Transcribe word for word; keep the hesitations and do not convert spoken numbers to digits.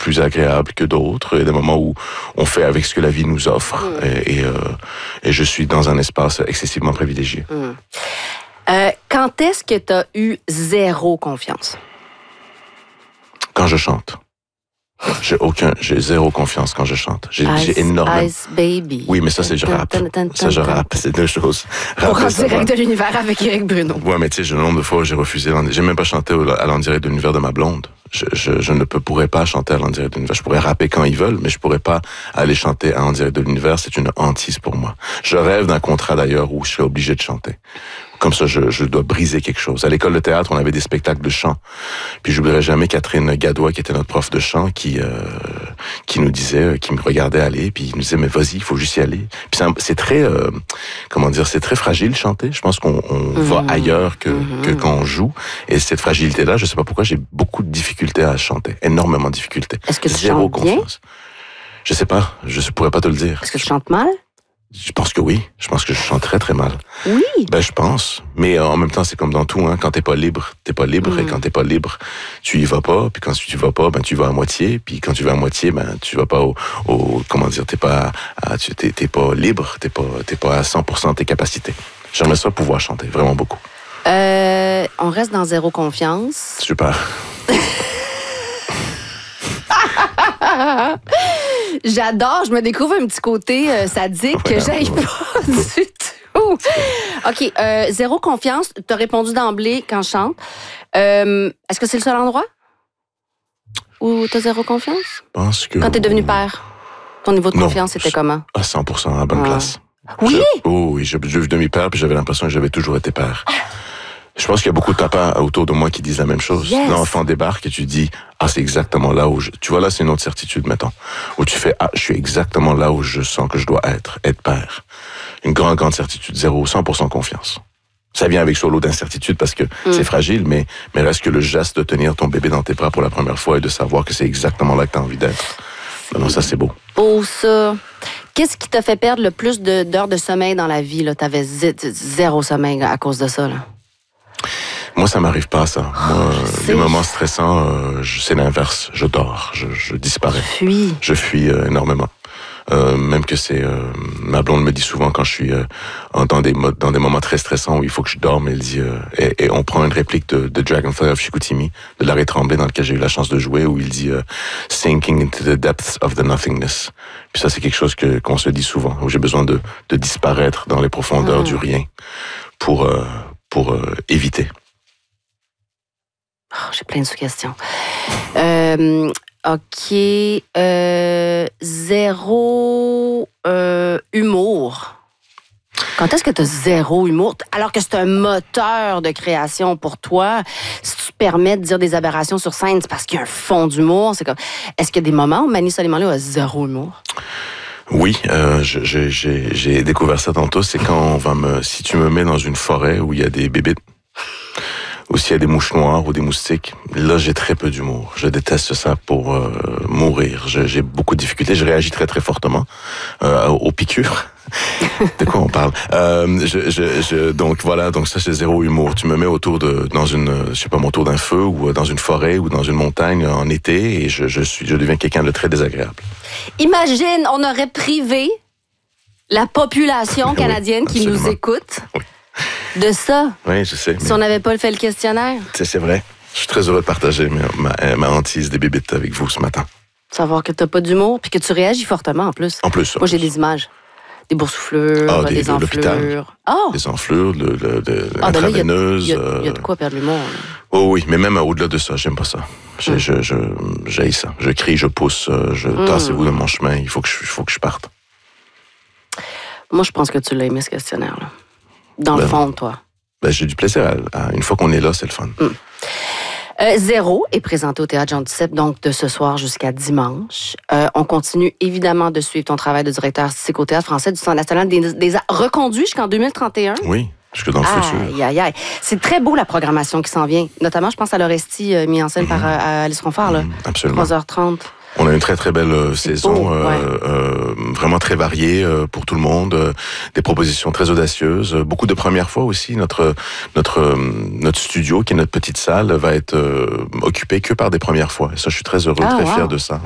plus agréables que d'autres. Il y a des moments où on fait avec ce que la vie nous offre. Mm. Et, et, euh, et je suis dans un espace excessivement privilégié. Mm. Euh, quand est-ce que tu as eu zéro confiance? Quand je chante. J'ai aucun, j'ai zéro confiance quand je chante. J'ai, Ice, j'ai énormément. Ice Baby. Oui, mais ça, c'est je rappe. Ça, je rappe. C'est deux choses. Pour En direct de l'univers avec Éric Bruno. Ouais, mais tu sais, le nombre de fois où j'ai refusé, j'ai même pas chanté à l'En direct de l'univers de ma blonde. Je, je, je ne peux, pourrais pas chanter à l'En direct de l'univers. Je pourrais rapper quand ils veulent, mais je pourrais pas aller chanter à l'En direct de l'univers. C'est une hantise pour moi. Je rêve d'un contrat d'ailleurs où je serais obligé de chanter. Comme ça, je, je dois briser quelque chose. À l'école de théâtre, on avait des spectacles de chant. Puis j'oublierai jamais Catherine Gadois, qui était notre prof de chant, qui euh, qui nous disait, qui me regardait aller, puis il nous disait, mais vas-y, il faut juste y aller. Puis c'est, c'est très, euh, comment dire, c'est très fragile chanter. Je pense qu'on on mmh. va ailleurs que, mmh. que quand on joue. Et cette fragilité-là, je sais pas pourquoi, j'ai beaucoup de difficultés à chanter. Énormément de difficultés. Est-ce que tu Zéro chantes bien? Confiance. Je sais pas. Je pourrais pas te le dire. Est-ce que tu chantes mal? Je pense que oui. Je pense que je chante très, très mal. Oui. Ben, je pense. Mais euh, en même temps, c'est comme dans tout, hein. Quand t'es pas libre, t'es pas libre. Mm. Et quand t'es pas libre, tu y vas pas. Puis quand tu y vas pas, ben, tu vas à moitié. Puis quand tu vas à moitié, ben, tu vas pas au, au comment dire, t'es pas, à, tu, t'es, t'es pas libre. T'es pas, t'es pas à cent pour cent de tes capacités. J'aimerais ça pouvoir chanter. Vraiment beaucoup. Euh, on reste dans zéro confiance. Super. J'adore, je me découvre un petit côté euh, sadique ouais, que j'aille ouais. pas du tout. OK, euh, zéro confiance. Tu as répondu d'emblée quand je chante. Euh, est-ce que c'est le seul endroit où tu as zéro confiance? Je pense que... Quand tu es devenu père, ton niveau de non, confiance était comment? À cent pour cent à la bonne ah. place. Oui? Je, oh oui, je, je suis demi-père, puis j'avais l'impression que j'avais toujours été père. Je pense qu'il y a beaucoup de papas autour de moi qui disent la même chose. Yes. L'enfant débarque et tu dis, ah, c'est exactement là où je... Tu vois, là, c'est une autre certitude, mettons. Où tu fais, ah, je suis exactement là où je sens que je dois être, être père. Une grande, grande certitude, zéro, cent pour cent confiance. Ça vient avec son lot d'incertitude parce que mm. c'est fragile, mais, mais reste que le geste de tenir ton bébé dans tes bras pour la première fois et de savoir que c'est exactement là que tu as envie d'être. Ben non, ça, c'est beau. Beau, ça. Qu'est-ce qui t'a fait perdre le plus de, d'heures de sommeil dans la vie, là? T'avais z- zéro sommeil à cause de ça, là. Moi, ça m'arrive pas, ça. Moi, les moments stressants, euh, je, c'est l'inverse. Je dors, je, je disparais. Fuis. Je fuis euh, énormément. Euh, même que c'est... Euh, ma blonde me dit souvent quand je suis euh, dans, des, dans des moments très stressants où il faut que je dorme, elle dit... Euh, et, et on prend une réplique de, de Dragonfly of Chicoutimi, de Larry Tremblay, dans lequel j'ai eu la chance de jouer, où il dit euh, « Sinking into the depths of the nothingness ». Puis ça, c'est quelque chose que, qu'on se dit souvent, où j'ai besoin de, de disparaître dans les profondeurs mmh. du rien pour, euh, pour euh, éviter. Oh, j'ai plein de sous-questions. Euh, OK. Euh, zéro euh, humour. Quand est-ce que tu as zéro humour? Alors que c'est un moteur de création pour toi. Si tu te permets de dire des aberrations sur scène, c'est parce qu'il y a un fond d'humour. C'est comme... Est-ce qu'il y a des moments où Mani Soleiman a zéro humour? Oui, euh, je, je, j'ai, j'ai découvert ça tantôt. C'est quand on va me... Si tu me mets dans une forêt où il y a des bébites, ou s'il y a des mouches noires ou des moustiques, là, j'ai très peu d'humour. Je déteste ça pour euh, mourir. Je, j'ai beaucoup de difficultés. Je réagis très, très fortement euh, aux piqûres. De quoi on parle? Euh, je, je, je, donc voilà, donc ça, c'est zéro humour. Tu me mets autour de, dans une, je sais pas, autour d'un feu ou dans une forêt ou dans une montagne en été et je, je suis, je deviens quelqu'un de très désagréable. Imagine, on aurait privé la population canadienne oui, qui nous écoute. Oui. De ça? Oui, je sais. Si mais... on n'avait pas fait le questionnaire? C'est, c'est vrai. Je suis très heureux de partager ma, ma, ma hantise des bébites avec vous ce matin. Savoir que tu n'as pas d'humour puis que tu réagis fortement en plus. En plus. Moi, j'ai plus. des images. Des boursouflures, ah, des, des de enflures. Oh. Des enflures, le, le, de, ah, intraveineuse. Il y, y, y a de quoi perdre l'humour. Là. Oh oui, mais même au-delà de ça, j'aime pas ça. Je, mm. je, je, j'haïs ça. Je crie, je pousse, je mm. tassez-vous de mon chemin. Il faut que je, il faut que je parte. Moi, je pense que tu l'as aimé, ce questionnaire-là. Dans ben, le fond, toi. Ben, j'ai du plaisir. À, à, une fois qu'on est là, c'est le fun. Mm. Euh, Zéro est présenté au Théâtre Jean Duceppe, donc de ce soir jusqu'à dimanche. Euh, on continue évidemment de suivre ton travail de directeur artistique au Théâtre français du Centre national des, des arts, reconduit jusqu'en deux mille trente et un. Oui, jusque dans le aïe, futur. Aïe, aïe, aïe. C'est très beau la programmation qui s'en vient. Notamment, je pense à l'Orestie, euh, mis en scène mm-hmm. par euh, Alice Confort. Là. Mm, absolument. trois heures trente. On a une très très belle euh, saison, beau, euh, ouais. euh, vraiment très variée euh, pour tout le monde, euh, des propositions très audacieuses, euh, beaucoup de premières fois aussi. Notre notre euh, notre studio, qui est notre petite salle, va être euh, occupé que par des premières fois. Et ça, je suis très heureux, ah, très wow. fier de ça.